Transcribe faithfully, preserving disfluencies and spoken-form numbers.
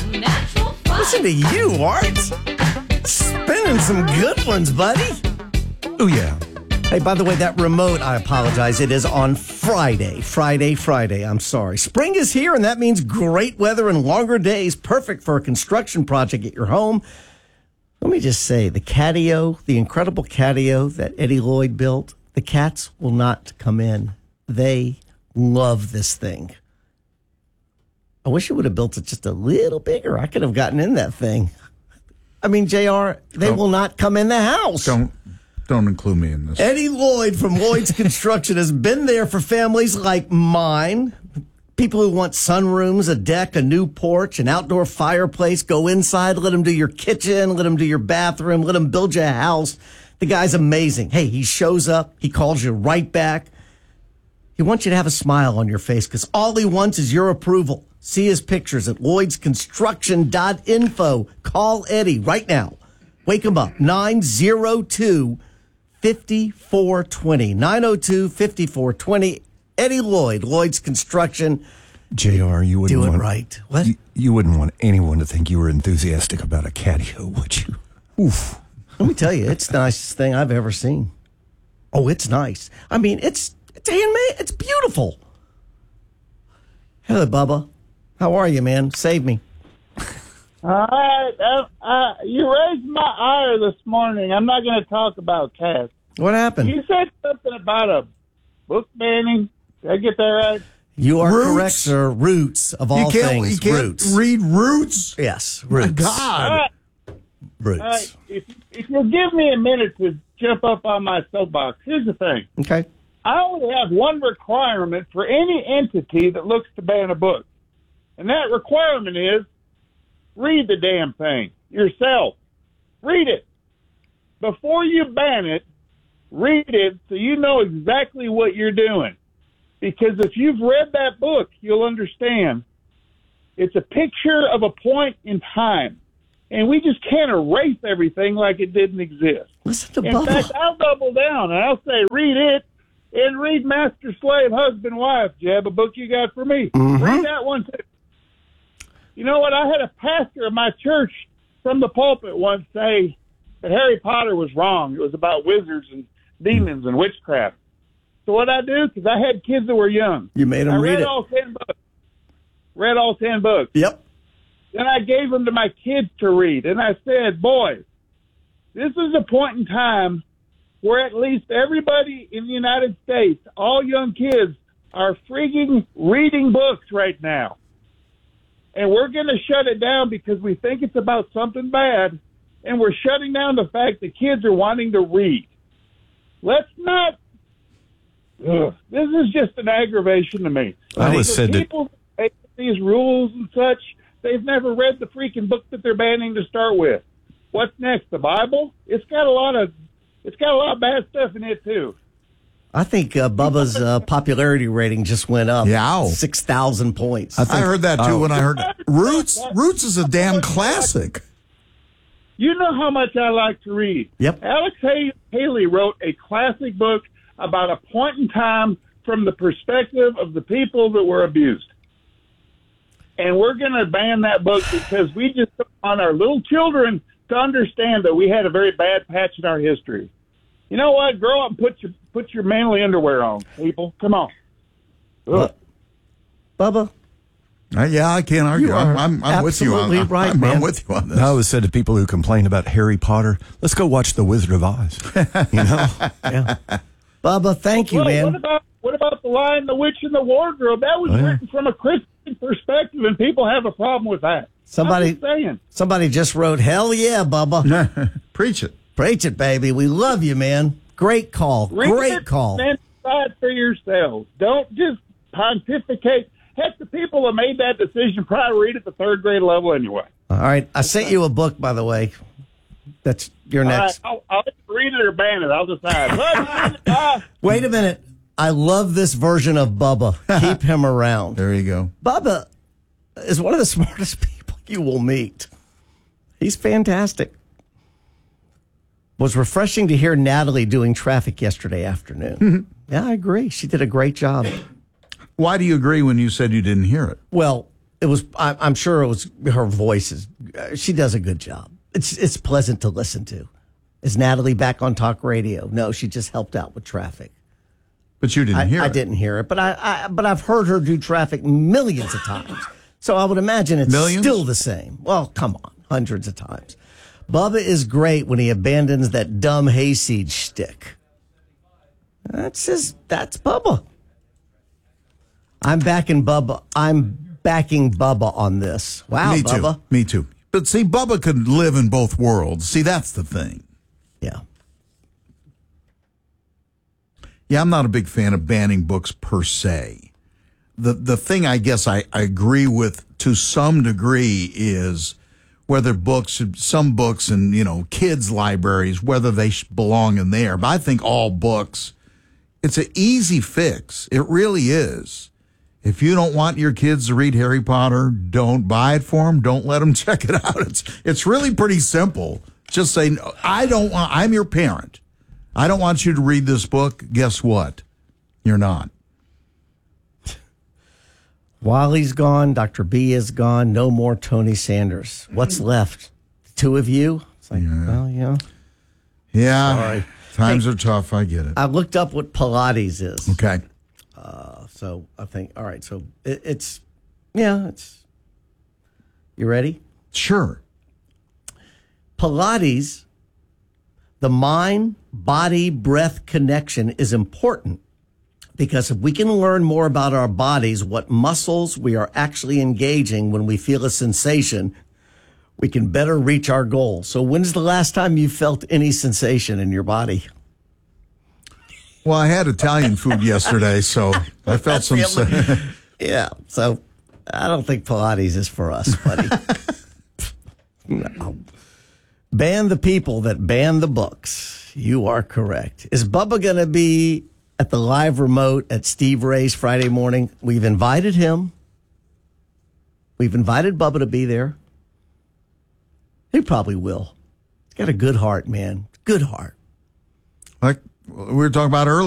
natural fun. Listen to you, Art. Spinning some good ones, buddy. Oh, yeah. Hey, by the way, that remote, I apologize. It is on Friday. Friday, Friday. I'm sorry. Spring is here, and that means great weather and longer days. Perfect for a construction project at your home. Let me just say, the catio, the incredible catio that Eddie Lloyd built, the cats will not come in. They love this thing. I wish you would have built it just a little bigger. I could have gotten in that thing. I mean, J R, they don't, will not come in the house. Don't don't include me in this. Eddie Lloyd from Lloyd's Construction has been there for families like mine. People who want sunrooms, a deck, a new porch, an outdoor fireplace. Go inside, let him do your kitchen, let him do your bathroom, let him build you a house. The guy's amazing. Hey, he shows up. He calls you right back. He wants you to have a smile on your face because all he wants is your approval. See his pictures at lloyds construction dot info. Call Eddie right now. Wake him up. nine oh two, five four two oh. nine oh two, five four two oh. Eddie Lloyd, Lloyd's Construction. J R, you wouldn't Do it want, right. What? You, you wouldn't want anyone to think you were enthusiastic about a catio, would you? Oof. Let me tell you, it's the nicest thing I've ever seen. Oh, it's nice. I mean, it's, it's handmade. It's beautiful. Hello, Bubba. How are you, man? Save me. All right. Uh, uh, you raised my ire this morning. I'm not going to talk about cats. What happened? You said something about a book banning. Did I get that right? You are Roots. correct, sir. Roots of all you can't, things. You can't Roots. read Roots? Yes, My Roots. God. All right. Roots. All right. If, if you'll give me a minute to jump up on my soapbox, here's the thing. Okay. I only have one requirement for any entity that looks to ban a book. And that requirement is read the damn thing yourself. Read it. Before you ban it, read it so you know exactly what you're doing. Because if you've read that book, you'll understand it's a picture of a point in time. And we just can't erase everything like it didn't exist. Listen to In Bubba. fact, I'll double down and I'll say read it and read Master, Slave, Husband, Wife, Jeb, a book you got for me. Mm-hmm. Read that one too. You know what? I had a pastor of my church from the pulpit once say that Harry Potter was wrong. It was about wizards and demons and witchcraft. So what I do, because I had kids that were young. You made them I read read it. all ten books. Read all ten books. Yep. Then I gave them to my kids to read. And I said, boys, this is a point in time where at least everybody in the United States, all young kids, are freaking reading books right now. And we're going to shut it down because we think it's about something bad. And we're shutting down the fact that kids are wanting to read. Let's not. Ugh, this is just an aggravation to me. I always The said that- people that make these rules and such, they've never read the freaking book that they're banning to start with. What's next? The Bible? It's got a lot of, it's got a lot of bad stuff in it too. I think uh, Bubba's uh, popularity rating just went up. Yeah. six thousand points. I, think, I heard that too Oh. when I heard Roots. Roots is a damn classic. You know how much I like to read. Yep. Alex Hay- Haley wrote a classic book about a point in time from the perspective of the people that were abused. And we're going to ban that book because we just want our little children to understand that we had a very bad patch in our history. You know what? Grow up and put your put your manly underwear on, people. Come on. Ugh. Bubba, Uh, yeah, I can't argue. You are I'm, I'm, I'm with you on absolutely I'm, right, I'm, man. I'm with you on this. I always said to people who complain about Harry Potter, let's go watch The Wizard of Oz. You know? yeah. Bubba, thank you, Well, man. what about what about the Lion, the Witch, and the Wardrobe? That was Oh, yeah. written from a Christian perspective, and people have a problem with that. Somebody- I'm just saying. Somebody just wrote, hell yeah, Bubba. Preach it. Preach it, baby. We love you, man. Great call. Read Great it call. and decide for yourselves. Don't just pontificate. Heck, the people that made that decision probably read at the third grade level anyway. All right. I sent you a book, by the way. That's your All right, next. I'll, I'll read it or ban it. I'll decide. But, uh, Wait a minute. I love this version of Bubba. Keep him around. There you go. Bubba is one of the smartest people you will meet. He's fantastic. Was refreshing to hear Natalie doing traffic yesterday afternoon. Yeah, I agree. She did a great job. Why do you agree when you said you didn't hear it? Well, it was. I, I'm sure it was her voice is. Uh, she does a good job. It's it's pleasant to listen to. Is Natalie back on talk radio? No, she just helped out with traffic. But you didn't I, hear I it. I didn't hear it, but I, I but I've heard her do traffic millions of times. So I would imagine it's Millions? still the same. Well, come on, hundreds of times. Bubba is great when he abandons that dumb hayseed shtick. That's just that's Bubba. I'm backing Bubba. I'm backing Bubba on this. Wow, Me too. Bubba. Me too. But see, Bubba could live in both worlds. See, that's the thing. Yeah. Yeah, I'm not a big fan of banning books per se. The the thing I guess I, I agree with to some degree is whether books, some books and, you know, kids' libraries, whether they belong in there. But I think all books, it's an easy fix. It really is. If you don't want your kids to read Harry Potter, don't buy it for them. Don't let them check it out. It's it's really pretty simple. Just say, I don't want, I'm your parent. I don't want you to read this book. Guess what? You're not. Wally's gone. Doctor B is gone. No more Tony Sanders. What's left? The two of you? It's like, Yeah. well, you know. Yeah. Sorry. Times Hey, are tough. I get it. I looked up what Pilates is. Okay. Uh, so I think, all right. So it, it's, yeah, it's, you ready? Sure. Pilates, the mind, body, breath connection is important because if we can learn more about our bodies, what muscles we are actually engaging when we feel a sensation, we can better reach our goal. So when's the last time you felt any sensation in your body? Well, I had Italian food yesterday, so I felt some. Yeah. So I don't think Pilates is for us, buddy. No. Ban the people that ban the books. You are correct. Is Bubba going to be at the live remote at Steve Ray's Friday morning? We've invited him. We've invited Bubba to be there. He probably will. He's got a good heart, man. Good heart. Like we were talking about earlier.